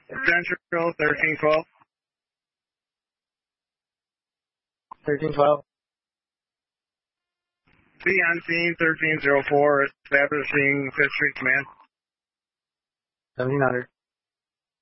Central 1312. 1312. See on scene 1304, establishing 5th Street Command. 1700.